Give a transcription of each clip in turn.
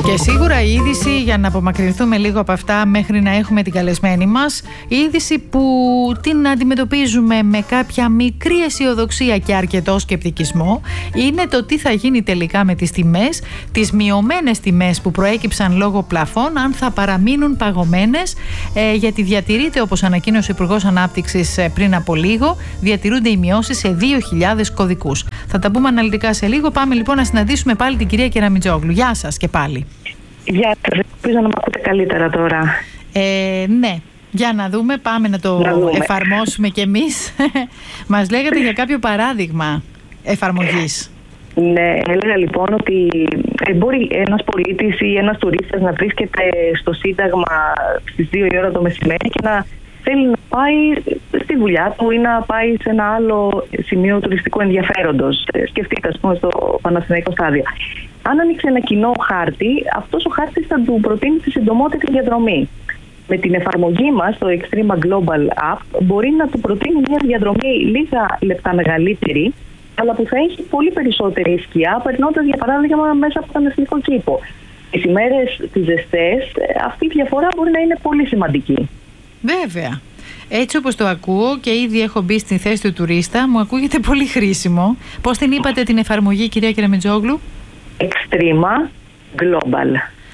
Και σίγουρα η είδηση, για να απομακρυνθούμε λίγο από αυτά μέχρι να έχουμε την καλεσμένη μας, η είδηση που την αντιμετωπίζουμε με κάποια μικρή αισιοδοξία και αρκετό σκεπτικισμό, είναι το τι θα γίνει τελικά με τις τιμές, τις μειωμένες τιμές που προέκυψαν λόγω πλαφών, αν θα παραμείνουν παγωμένες, γιατί διατηρείται, όπως ανακοίνωσε ο Υπουργός Ανάπτυξης πριν από λίγο, διατηρούνται οι μειώσεις σε 2.000 κωδικούς. Θα τα πούμε αναλυτικά σε λίγο. Πάμε λοιπόν να συναντήσουμε πάλι την κυρία Κεραμιτζόγλου. Γεια σας και πάλι. Γεια σας. Ελπίζω να με ακούτε καλύτερα τώρα. Ναι. Για να δούμε, πάμε να το εφαρμόσουμε κι εμείς. Μας λέγατε για κάποιο παράδειγμα εφαρμογής. Ναι, έλεγα λοιπόν ότι μπορεί ένας πολίτης ή ένας τουρίστας να βρίσκεται στο Σύνταγμα στις 2 η ώρα το μεσημέρι και να θέλει να πάει στη δουλειά του ή να πάει σε ένα άλλο σημείο τουριστικού ενδιαφέροντος. Σκεφτείτε, ας πούμε, στο Παναθηναϊκό Στάδιο. Αν ανοίξει ένα κοινό χάρτη, αυτός ο χάρτης θα του προτείνει τη συντομότερη διαδρομή. Με την εφαρμογή μας, το Extrema Global App, μπορεί να του προτείνει μια διαδρομή λίγα λεπτά μεγαλύτερη, αλλά που θα έχει πολύ περισσότερη σκιά, περνώντας για παράδειγμα μέσα από τον εθνικό κήπο. Τις ημέρες τις ζεστές, αυτή η διαφορά μπορεί να είναι πολύ σημαντική. Βέβαια. Έτσι όπως το ακούω και ήδη έχω μπει στη θέση του τουρίστα, μου ακούγεται πολύ χρήσιμο. Πώς την είπατε την εφαρμογή, κυρία Κεραμιτζόγλου? Extrema Global.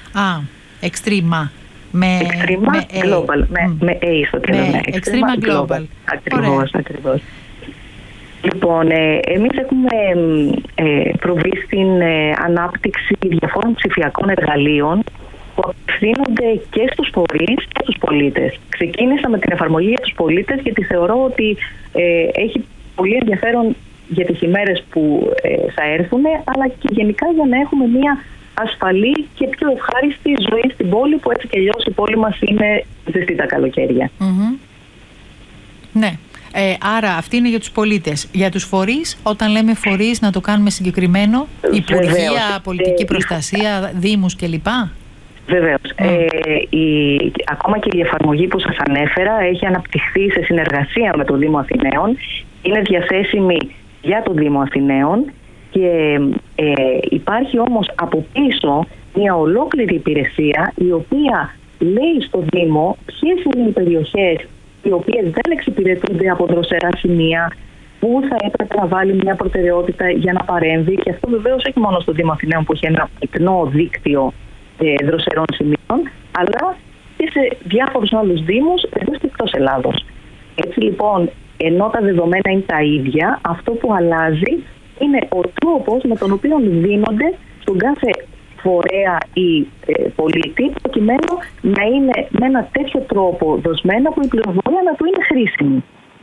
Extrema. Extrema Global. Με A στο τέλος. Extrema Global. Ακριβώς. Λοιπόν, εμείς έχουμε προβεί στην ανάπτυξη διαφόρων ψηφιακών εργαλείων που απευθύνονται και στους φορείς και στους πολίτες. Ξεκίνησα με την εφαρμογή για τους πολίτες, γιατί θεωρώ ότι έχει πολύ ενδιαφέρον για τις ημέρες που θα έρθουν, αλλά και γενικά για να έχουμε μια ασφαλή και πιο ευχάριστη ζωή στην πόλη, που έτσι και αλλιώς η πόλη μας είναι ζεστή τα καλοκαίρια. Ναι. Άρα αυτή είναι για τους πολίτες. Για τους φορείς, όταν λέμε φορείς, να το κάνουμε συγκεκριμένο, Υπουργεία, πολιτική προστασία, δήμους κλπ. Βεβαίως. Ακόμα και η εφαρμογή που σας ανέφερα έχει αναπτυχθεί σε συνεργασία με το Δήμο Αθηναίων. Είναι διαθέσιμη για το Δήμο Αθηναίων και υπάρχει όμως από πίσω μια ολόκληρη υπηρεσία, η οποία λέει στο Δήμο ποιες είναι οι περιοχές οι οποίες δεν εξυπηρετούνται από δροσερά σημεία, που θα έπρεπε να βάλει μια προτεραιότητα για να παρέμβει. Και αυτό βεβαίως όχι μόνο στο Δήμο Αθηναίων, που έχει ένα πυκνό δίκτυο δροσερών σημείων, αλλά και σε διάφορους άλλους δήμους εντός και εκτός Ελλάδος. Έτσι λοιπόν, ενώ τα δεδομένα είναι τα ίδια, αυτό που αλλάζει είναι ο τρόπος με τον οποίο δίνονται στον κάθε φορέα ή πολίτη, προκειμένου να είναι με ένα τέτοιο τρόπο δοσμένα που η πληροφορία να του είναι χρήσιμη.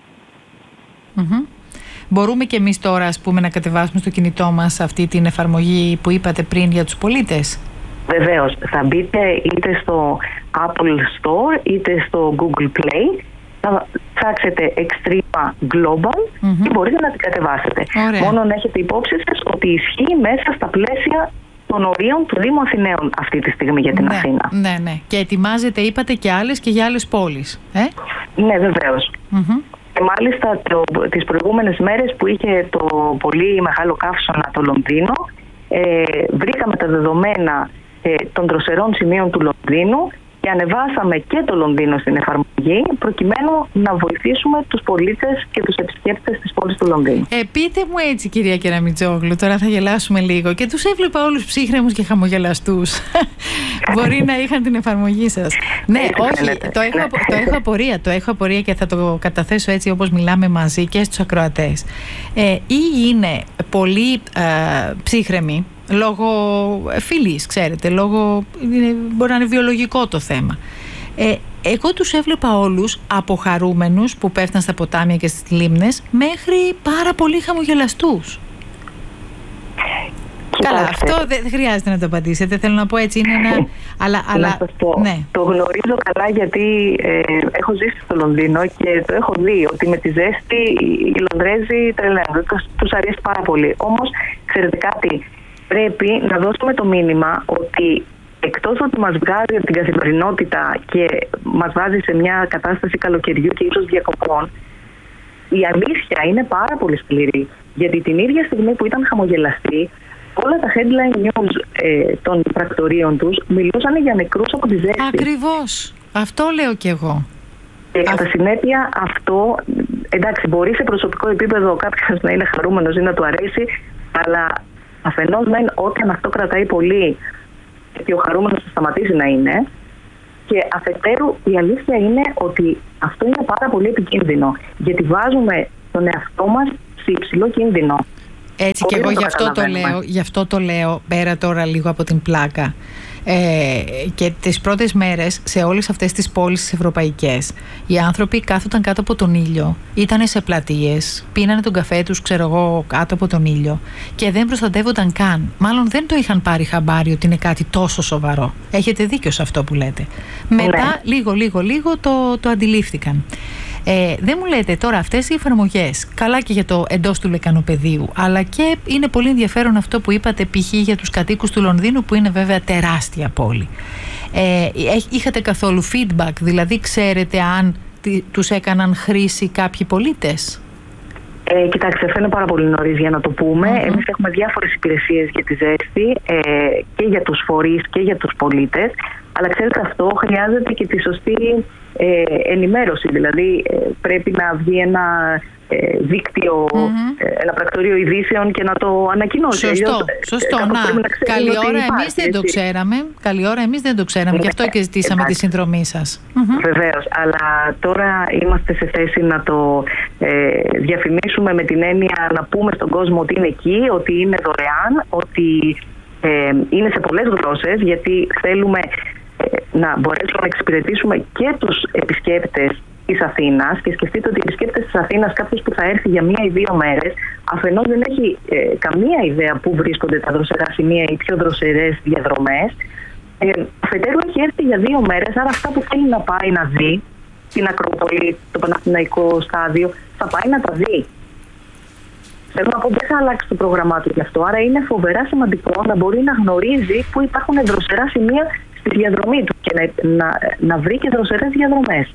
Μπορούμε και εμείς τώρα, ας πούμε, να κατεβάσουμε στο κινητό μας αυτή την εφαρμογή που είπατε πριν για τους πολίτες? Βεβαίως. Θα μπείτε είτε στο Apple Store είτε στο Google Play, θα ψάξετε Extrema Global και μπορείτε να την κατεβάσετε. Μόνο να έχετε υπόψη σας ότι ισχύει μέσα στα πλαίσια των ορίων του Δήμου Αθηναίων αυτή τη στιγμή για την Αθήνα. Ναι. Και ετοιμάζετε, είπατε, και άλλες και για άλλες πόλεις. Ναι, βεβαίως. Και μάλιστα τις προηγούμενες μέρες που είχε το πολύ μεγάλο καύσωνα το Λονδίνο, βρήκαμε τα δεδομένα των δροσερών σημείων του Λονδίνου και ανεβάσαμε και το Λονδίνο στην εφαρμογή, προκειμένου να βοηθήσουμε τους πολίτες και τους επισκέπτες της πόλης του Λονδίνου. Πείτε μου έτσι, κυρία Κεραμιτζόγλου, τώρα θα γελάσουμε λίγο, και τους έβλεπα όλους ψύχρεμους και χαμογελαστούς. Μπορεί να είχαν την εφαρμογή σας. Ναι, όχι, το έχω απορία και θα το καταθέσω έτσι όπως μιλάμε μαζί και στους ακροατές. Ή είναι πολύ ψύχρεμοι, λόγω φυλής, ξέρετε, μπορεί να είναι βιολογικό το θέμα. Εγώ τους έβλεπα όλους από χαρούμενους που πέφτουν στα ποτάμια και στις λίμνες, μέχρι πάρα πολύ χαμογελαστούς. Καλά, αυτό δεν χρειάζεται να το απαντήσετε. Θέλω να πω, έτσι είναι ένα. Να σας πω, ναι. Το γνωρίζω καλά, γιατί έχω ζήσει στο Λονδίνο και το έχω δει ότι με τη ζέστη οι Λονδρέζοι τρελαίνονται. Τους αρέσει πάρα πολύ. Όμως, ξέρετε κάτι, πρέπει να δώσουμε το μήνυμα ότι εκτός ότι μας βγάζει από την καθημερινότητα και μας βάζει σε μια κατάσταση καλοκαιριού και ίσως διακοπών, η αλήθεια είναι πάρα πολύ σκληρή. Γιατί την ίδια στιγμή που ήταν χαμογελαστοί, όλα τα headline news των πρακτορείων τους μιλούσαν για νεκρούς από τη ζέστη. Ακριβώς. Αυτό λέω κι εγώ. Και κατά συνέπεια αυτό, εντάξει, μπορεί σε προσωπικό επίπεδο κάποιος να είναι χαρούμενος ή να του αρέσει, αλλά αφενός μεν όταν αυτό κρατάει πολύ και ο χαρούμενος θα σταματήσει να είναι, και αφετέρου η αλήθεια είναι ότι αυτό είναι πάρα πολύ επικίνδυνο, γιατί βάζουμε τον εαυτό μας σε υψηλό κίνδυνο. Έτσι και εγώ γι' αυτό το λέω πέρα τώρα λίγο από την πλάκα. Και τις πρώτες μέρες σε όλες αυτές τις πόλεις τις ευρωπαϊκές οι άνθρωποι κάθονταν κάτω από τον ήλιο, ήτανε σε πλατείες, πίνανε τον καφέ τους ξέρω εγώ κάτω από τον ήλιο και δεν προστατεύονταν καν, μάλλον δεν το είχαν πάρει χαμπάρι ότι είναι κάτι τόσο σοβαρό. Έχετε δίκιο σε αυτό που λέτε. Μετά λίγο το αντιλήφθηκαν. Δεν μου λέτε τώρα αυτές οι εφαρμογές, καλά και για το εντός του λεκανοπεδίου, αλλά και είναι πολύ ενδιαφέρον αυτό που είπατε π.χ. για τους κατοίκους του Λονδίνου, που είναι βέβαια τεράστια πόλη. Είχατε καθόλου feedback, δηλαδή ξέρετε αν τους έκαναν χρήση κάποιοι πολίτες? Κοιτάξτε, αυτό είναι πάρα πολύ νωρίς για να το πούμε. Εμείς έχουμε διάφορες υπηρεσίες για τη ζέστη και για τους φορείς και για τους πολίτες. Αλλά ξέρετε, αυτό χρειάζεται και τη σωστή ενημέρωση. Δηλαδή πρέπει να βγει ένα δίκτυο, ένα πρακτορείο ειδήσεων και να το ανακοινώσει. Σωστό. Καλή ώρα εμείς δεν το ξέραμε. Καλή ώρα εμείς δεν το ξέραμε. Γι' αυτό και ζητήσαμε τη συνδρομή σας. Βεβαίως. Αλλά τώρα είμαστε σε θέση να το διαφημίσουμε με την έννοια να πούμε στον κόσμο ότι είναι εκεί, ότι είναι δωρεάν, ότι είναι σε πολλές γλώσσες, γιατί θέλουμε να μπορέσουμε να εξυπηρετήσουμε και τους επισκέπτες της Αθήνας. Και σκεφτείτε ότι οι επισκέπτες της Αθήνας, κάποιος που θα έρθει για 1 ή 2 μέρες, αφενός δεν έχει καμία ιδέα πού βρίσκονται τα δροσερά σημεία ή πιο δροσερές διαδρομές. Αφετέρου έχει έρθει για 2 μέρες, άρα αυτά που θέλει να πάει να δει, την Ακρόπολη, το Παναθηναϊκό στάδιο, θα πάει να τα δει. Θέλω να πω, δεν θα αλλάξει το πρόγραμμά του γι' αυτό. Άρα είναι φοβερά σημαντικό να μπορεί να γνωρίζει πού υπάρχουν δροσερά σημεία στη διαδρομή του και να βρει και δροσερές διαδρομές.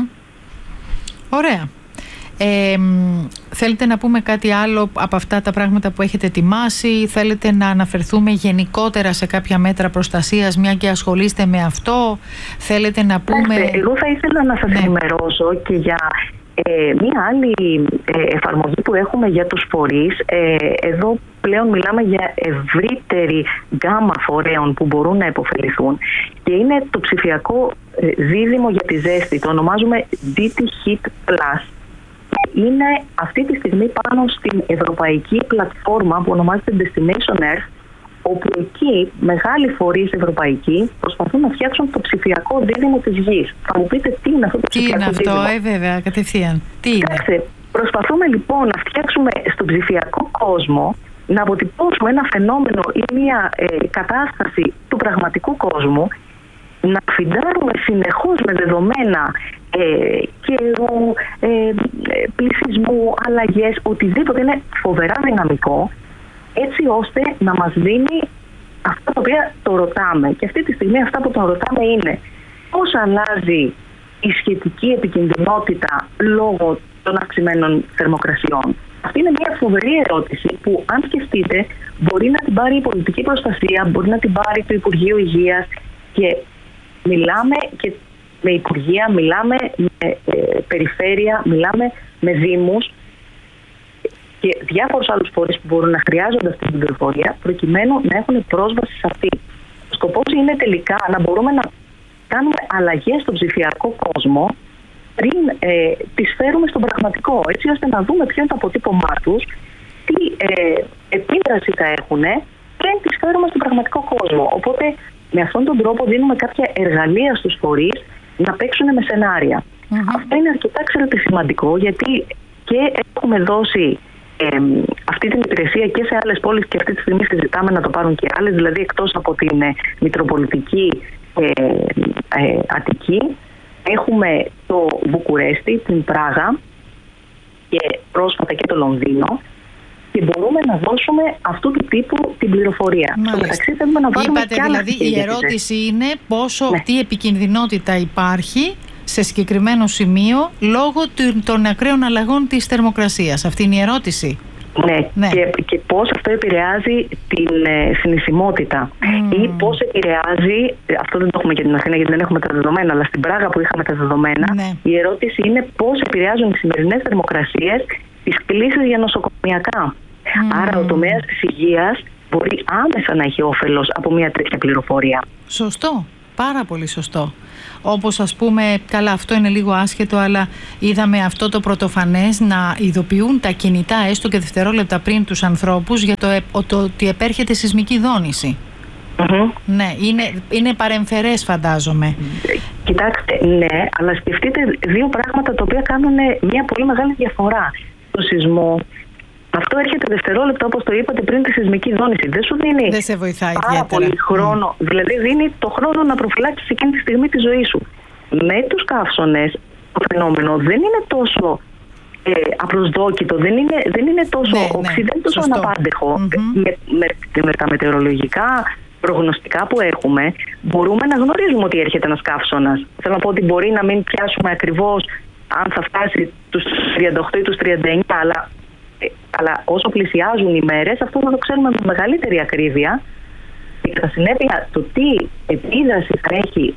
Ωραία. Θέλετε να πούμε κάτι άλλο από αυτά τα πράγματα που έχετε ετοιμάσει? Θέλετε να αναφερθούμε γενικότερα σε κάποια μέτρα προστασίας, μια και ασχολείστε με αυτό? Θέλετε να πούμε... Εγώ θα ήθελα να σας ενημερώσω και για μία άλλη εφαρμογή που έχουμε για τους φορείς. Εδώ πλέον μιλάμε για ευρύτερη γκάμα φορέων που μπορούν να υποφεληθούν, και είναι το ψηφιακό δίδυμο για τη ζέστη. Το ονομάζουμε DT Heat Plus. Είναι αυτή τη στιγμή πάνω στην ευρωπαϊκή πλατφόρμα που ονομάζεται Destination Earth, όπου εκεί μεγάλοι φορείς ευρωπαϊκοί προσπαθούν να φτιάξουν το ψηφιακό δίδυμο της γης. Θα μου πείτε τι είναι αυτό το ψηφιακό δίδυμο? Τι είναι αυτό, βέβαια, κατευθείαν. Τι είναι? Κοιτάξτε, προσπαθούμε λοιπόν να φτιάξουμε στον ψηφιακό κόσμο, να αποτυπώσουμε ένα φαινόμενο ή μια κατάσταση του πραγματικού κόσμου, να φιντάρουμε συνεχώς με δεδομένα καιρού, πληθυσμού, αλλαγές, οτιδήποτε είναι φοβερά δυναμικό, έτσι ώστε να μας δίνει αυτά τα οποία το ρωτάμε. Και αυτή τη στιγμή αυτά που τον ρωτάμε είναι πώς αλλάζει η σχετική επικινδυνότητα λόγω των αυξημένων θερμοκρασιών. Αυτή είναι μια φοβερή ερώτηση που, αν σκεφτείτε, μπορεί να την πάρει η πολιτική προστασία, μπορεί να την πάρει το Υπουργείο Υγείας, και μιλάμε και με Υπουργεία, μιλάμε με περιφέρεια, μιλάμε με δήμους και διάφορους άλλους φορείς που μπορούν να χρειάζονται αυτή την πληροφορία προκειμένου να έχουν πρόσβαση σε αυτή. Ο σκοπός είναι τελικά να μπορούμε να κάνουμε αλλαγές στον ψηφιακό κόσμο πριν τις φέρουμε στον πραγματικό, έτσι ώστε να δούμε ποιο είναι το αποτύπωμά τους, τι επίδραση θα έχουν πριν τις φέρουμε στον πραγματικό κόσμο. Οπότε με αυτόν τον τρόπο δίνουμε κάποια εργαλεία στους φορείς να παίξουν με σενάρια. Αυτό είναι αρκετά σημαντικό, γιατί και έχουμε δώσει αυτή την υπηρεσία και σε άλλες πόλεις, και αυτή τη στιγμή συζητάμε να το πάρουν και άλλες, δηλαδή εκτός από την Μητροπολιτική Αττική έχουμε το Βουκουρέστι, την Πράγα και πρόσφατα και το Λονδίνο, και μπορούμε να δώσουμε αυτού του τύπου την πληροφορία. Στο μεταξύ θέλουμε να βάλουμε. Είπατε, δηλαδή η ερώτηση είναι πόσο τι επικινδυνότητα υπάρχει σε συγκεκριμένο σημείο λόγω των ακραίων αλλαγών της θερμοκρασίας. Αυτή είναι η ερώτηση. Ναι. Και πώς αυτό επηρεάζει την συνησιμότητα ή πώς επηρεάζει, αυτό δεν το έχουμε για την Αθήνα γιατί δεν έχουμε τα δεδομένα, αλλά στην Πράγα που είχαμε τα δεδομένα, η ερώτηση είναι πώς επηρεάζουν οι σημερινές θερμοκρασίες τις κλήσεις για νοσοκομιακά. Άρα ο τομέας της υγείας μπορεί άμεσα να έχει όφελος από μια τέτοια πληροφορία. Σωστό. Πάρα πολύ σωστό. Όπως ας πούμε, καλά αυτό είναι λίγο άσχετο, αλλά είδαμε αυτό το πρωτοφανές να ειδοποιούν τα κινητά έστω και δευτερόλεπτα πριν τους ανθρώπους για το ότι επέρχεται σεισμική δόνηση. Ναι, είναι παρεμφερές φαντάζομαι. Κοιτάξτε, ναι, αλλά σκεφτείτε δύο πράγματα τα οποία κάνουν μια πολύ μεγάλη διαφορά. Το σεισμό, αυτό έρχεται δευτερόλεπτα, όπως το είπατε, πριν τη σεισμική δόνηση. Δεν σου δίνει δεν σε βοηθάει πάρα ιδιαίτερα. Πολύ χρόνο. Δηλαδή δίνει το χρόνο να προφυλάξεις εκείνη τη στιγμή τη ζωή σου. Με τους καύσωνες το φαινόμενο δεν είναι τόσο απροσδόκητο, δεν είναι τόσο δεν τόσο αναπάντεχο. Με τα μετεωρολογικά προγνωστικά που έχουμε, μπορούμε να γνωρίζουμε ότι έρχεται ένας καύσωνας. Θέλω να πω ότι μπορεί να μην πιάσουμε ακριβώς αν θα φτάσει τους 38 ή τους 39, αλλά όσο πλησιάζουν οι μέρες, αυτό θα το ξέρουμε με μεγαλύτερη ακρίβεια. Και κατά συνέπεια, το τι επίδραση θα έχει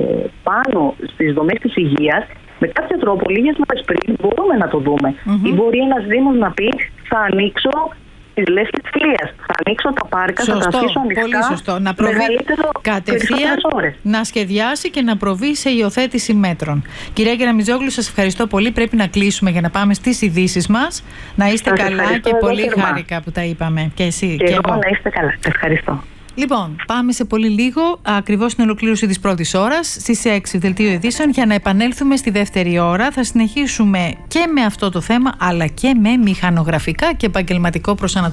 πάνω στις δομές της υγείας, με κάποιο τρόπο, λίγες μέρες πριν, μπορούμε να το δούμε. Ή μπορεί ένας Δήμος να πει: θα ανοίξω τις λέσχες της Ηλίας, θα ανοίξω τα πάρκα, θα τα αφήσω ανοιχτά. Πολύ σωστό. Να προβεί κατευθείαν, να σχεδιάσει και να προβεί σε υιοθέτηση μέτρων. Κυρία Κεραμιτζόγλου, σας ευχαριστώ πολύ. Πρέπει να κλείσουμε για να πάμε στις ειδήσεις μας. Να είστε καλά και πολύ χάρηκα που τα είπαμε. Και εσύ και εγώ. Να είστε καλά. Ευχαριστώ. Λοιπόν, πάμε σε πολύ λίγο, ακριβώς στην ολοκλήρωση της πρώτης ώρας, στις 6 δελτίο ειδήσεων, για να επανέλθουμε στη δεύτερη ώρα. Θα συνεχίσουμε και με αυτό το θέμα, αλλά και με μηχανογραφικά και επαγγελματικό προσανατολισμό.